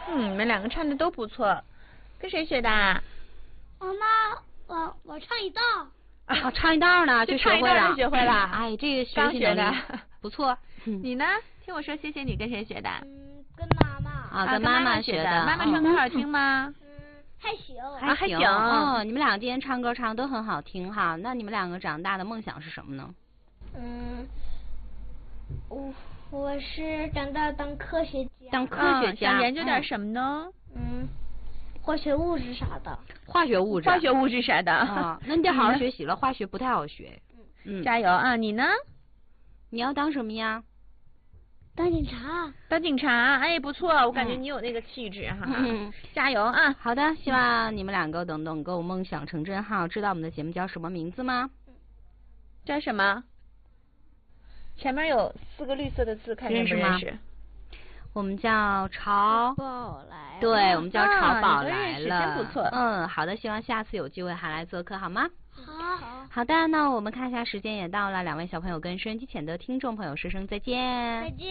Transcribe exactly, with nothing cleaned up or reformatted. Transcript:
嗯，你们两个唱的都不错，跟谁学的啊？ 妈妈，我我唱一道。 啊，唱一道呢，就学会了， 就学会了。 哎，这个刚学的不错。 你呢？听我说，谢谢你跟谁学的？ 嗯，跟妈妈。 啊，跟妈妈学的。 妈妈唱歌好听吗？ 嗯，还行。 还行。 哦，你们俩今天唱歌唱都很好听哈。那你们两个长大的梦想是什么呢？ 嗯，我我是长大当科学家。 当科学家。 想研究点什么呢？ 嗯。化学物质啥的， 化学物质， 化学物质啥的啊，那你得好好学习了，化学不太好学。 嗯，加油啊！你呢？ 你要当什么呀？ 当警察。 当警察，哎，不错，我感觉你有那个气质哈。 嗯， 加油啊！ 好的，希望你们两个等等够梦想成真哈。知道我们的节目叫什么名字吗？ 叫什么？前面有四个绿色的字，看认不认识？ 我们叫潮宝来， 对，我们叫潮宝来了， 真不错。 嗯，好的，希望下次有机会还来做客，好吗？ 好，好， 好的，那我们看一下时间也到了，两位小朋友跟收音机前的听众朋友说声再见。 再见。